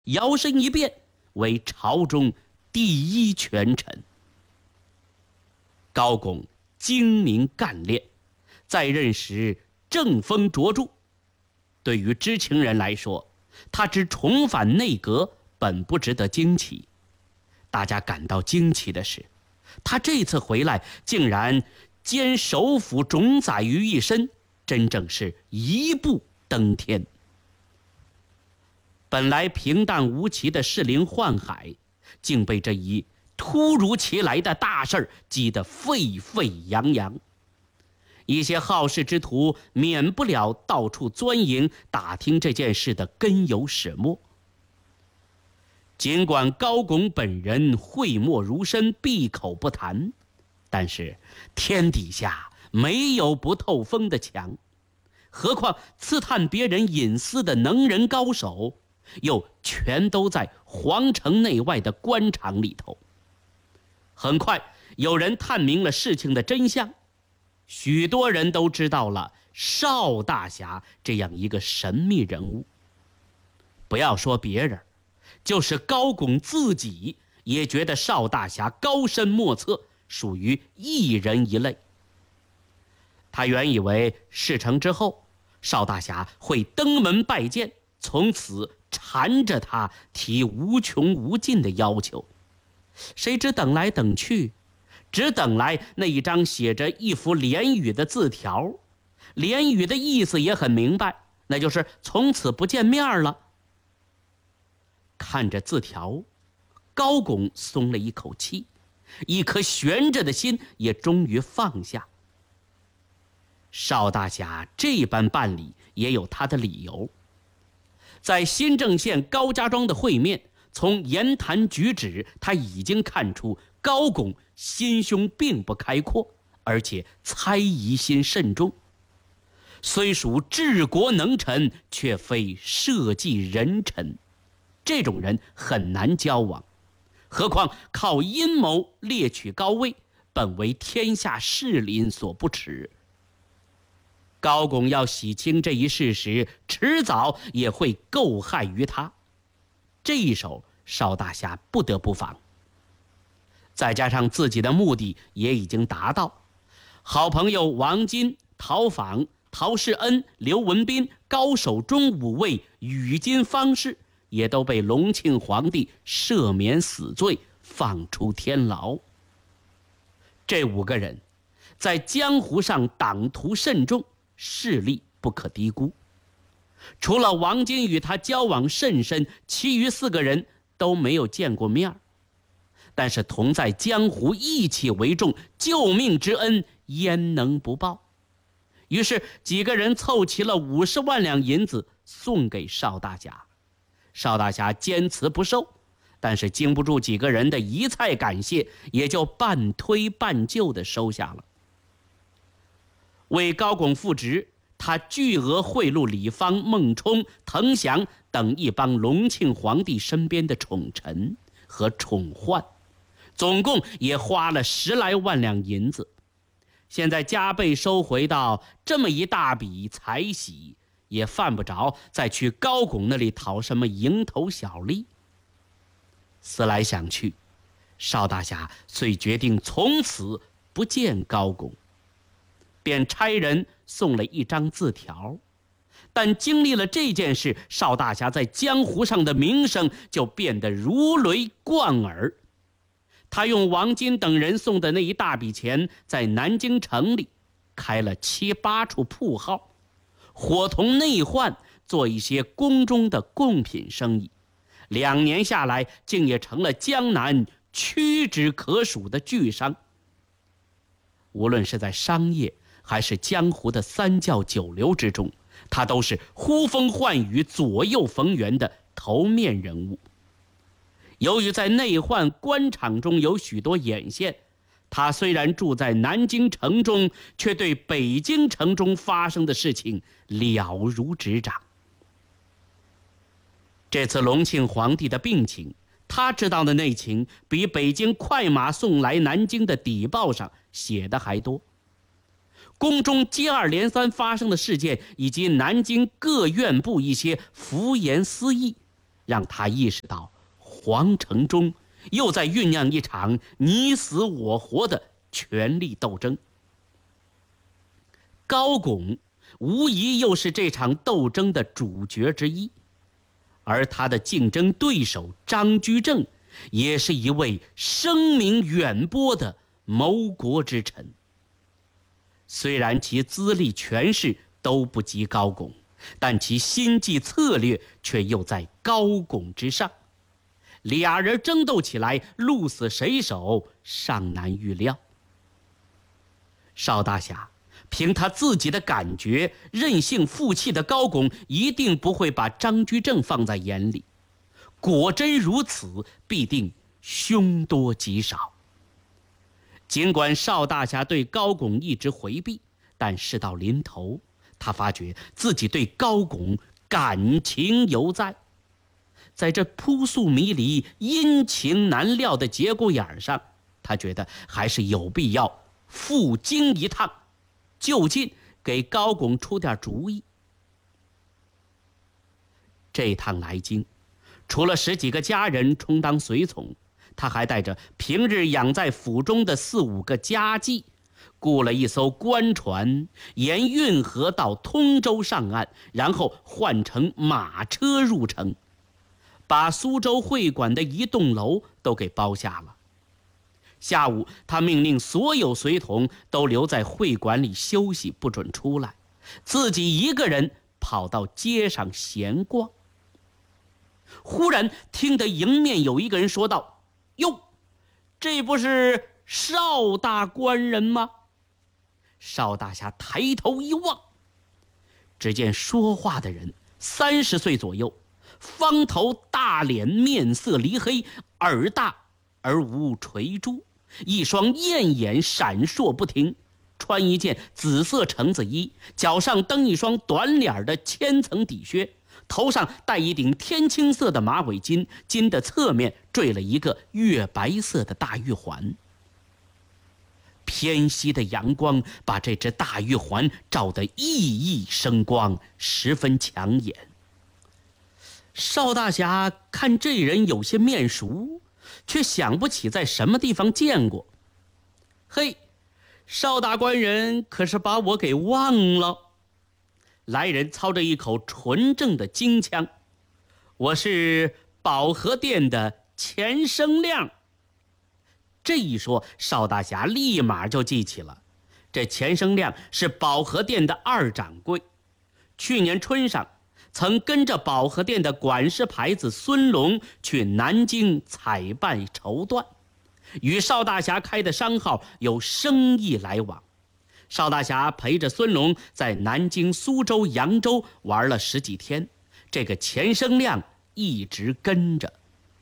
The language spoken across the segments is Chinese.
摇身一变为朝中第一权臣。高拱精明干练，在任时政风卓著。对于知情人来说，他之重返内阁本不值得惊奇。大家感到惊奇的是，他这次回来竟然兼首辅种宰于一身，真正是一步登天。本来平淡无奇的士林宦海，竟被这一突如其来的大事激得沸沸扬扬。一些好事之徒免不了到处钻营，打听这件事的根由始末。尽管高拱本人讳莫如深，闭口不谈，但是天底下没有不透风的墙，何况刺探别人隐私的能人高手，又全都在皇城内外的官场里头。很快有人探明了事情的真相，许多人都知道了邵大侠这样一个神秘人物。不要说别人，就是高拱自己也觉得邵大侠高深莫测，属于异人一类。他原以为事成之后，邵大侠会登门拜见，从此缠着他提无穷无尽的要求。谁知等来等去，只等来那一张写着一幅联语的字条，联语的意思也很明白，那就是从此不见面了。看着字条，高拱松了一口气，一颗悬着的心也终于放下。邵大侠这般办理也有他的理由。在新郑县高家庄的会面，从言谈举止他已经看出高拱心胸并不开阔，而且猜疑心甚重。虽属治国能臣，却非社稷人臣，这种人很难交往，何况靠阴谋猎取高位，本为天下士林所不齿。高拱要洗清这一事实，迟早也会构害于他。这一手邵大侠不得不防，再加上自己的目的也已经达到，好朋友王金、陶访、陶世恩、刘文彬、高守忠五位与金方士也都被隆庆皇帝赦免死罪，放出天牢。这5个人在江湖上党徒甚众，势力不可低估。除了王金与他交往甚深，其余4个人都没有见过面，但是同在江湖，义气为重，救命之恩焉能不报？于是几个人凑齐了50万两银子送给邵大侠。邵大侠坚持不收，但是经不住几个人的一再感谢，也就半推半就地收下了。为高拱复职，他巨额贿赂李方、孟冲、滕祥等一帮隆庆皇帝身边的宠臣和宠宦，总共也花了10来万两银子。现在加倍收回到这么一大笔财喜，也犯不着再去高拱那里讨什么蝇头小利。思来想去，邵大侠遂决定从此不见高拱，便差人送了一张字条。但经历了这件事，邵大侠在江湖上的名声就变得如雷贯耳。他用王金等人送的那一大笔钱，在南京城里开了7、8处铺号，伙同内患做一些宫中的贡品生意。2年下来，竟也成了江南屈指可数的巨商。无论是在商业还是江湖的3教9流之中，他都是呼风唤雨、左右逢源的头面人物。由于在内患官场中有许多眼线，他虽然住在南京城中，却对北京城中发生的事情了如指掌。这次隆庆皇帝的病情，他知道的内情比北京快马送来南京的邸报上写的还多。宫中接二连三发生的事件，以及南京各院部一些浮言私议， 让他意识到皇城中又在酝酿一场你死我活的权力斗争。高拱无疑又是这场斗争的主角之一，而他的竞争对手张居正也是一位声名远播的谋国之臣。虽然其资历权势都不及高拱，但其心计策略却又在高拱之上，俩人争斗起来，鹿死谁手尚难预料。邵大侠凭他自己的感觉，任性负气的高拱一定不会把张居正放在眼里，果真如此，必定凶多吉少。尽管邵大侠对高拱一直回避，但事到临头，他发觉自己对高拱感情犹在。在这扑朔迷离、阴晴难料的节骨眼上，他觉得还是有必要赴京一趟，就近给高拱出点主意。这趟来京，除了10几个家人充当随从，他还带着平日养在府中的4、5个家妓，雇了一艘官船，沿运河到通州上岸，然后换乘马车入城，把苏州会馆的一栋楼都给包下了。下午，他命令所有随从都留在会馆里休息，不准出来，自己一个人跑到街上闲逛。忽然听得迎面有一个人说道：“哟，这不是邵大官人吗？”邵大侠抬头一望，只见说话的人30岁左右，方头大脸，面色黧黑，耳大而无垂珠，一双艳眼闪烁不停，穿一件紫色橙子衣，脚上蹬一双短脸的千层底靴，头上戴一顶天青色的马尾巾，巾的侧面缀了一个月白色的大玉环。偏西的阳光把这只大玉环照得熠熠生光，十分抢眼。邵大侠看这人有些面熟，却想不起在什么地方见过。嘿，邵大官人可是把我给忘了？来人操着一口纯正的京腔：“我是保和殿的钱生亮。”这一说，邵大侠立马就记起了，这钱生亮是保和殿的2掌柜，去年春上曾跟着保和殿的管事牌子孙龙去南京采办绸缎，与邵大侠开的商号有生意来往。邵大侠陪着孙龙在南京、苏州、扬州玩了10几天，这个钱生亮一直跟着。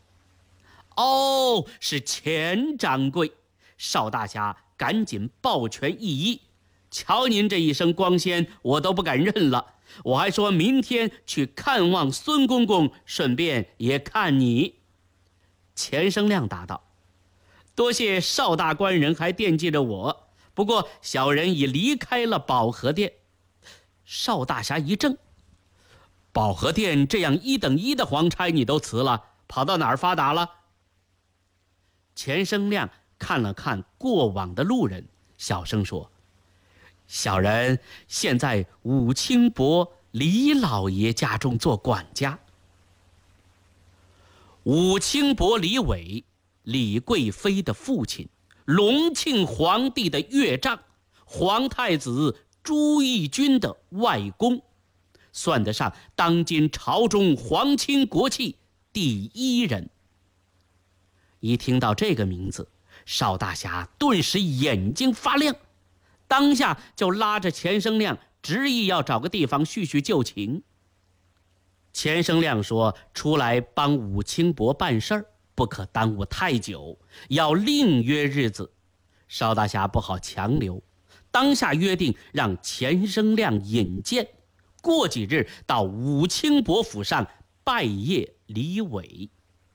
哦，是钱掌柜。邵大侠赶紧抱拳一揖：“瞧您这一身光鲜，我都不敢认了。我还说明天去看望孙公公，顺便也看你。”钱生亮答道：“多谢邵大官人还惦记着我，不过小人已离开了保和殿。”邵大侠一怔：“保和殿这样1等1的皇差你都辞了，跑到哪儿发达了？”钱生亮看了看过往的路人，小声说：“小人现在武清伯李老爷家中做管家。”武清伯李伟，李贵妃的父亲，隆庆皇帝的岳丈，皇太子朱翊钧的外公，算得上当今朝中皇亲国戚第1人。一听到这个名字，邵大侠顿时眼睛发亮，当下就拉着钱生亮执意要找个地方叙叙旧情。钱生亮说出来帮武清伯办事儿，不可耽误太久，要另约日子。邵大侠不好强留，当下约定让钱生亮引荐，过几日到武清伯府上拜谒李伟。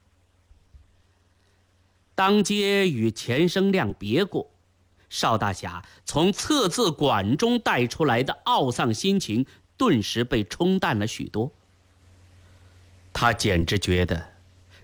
当街与钱生亮别过，邵大侠从测字馆中带出来的懊丧心情顿时被冲淡了许多。 他简直觉得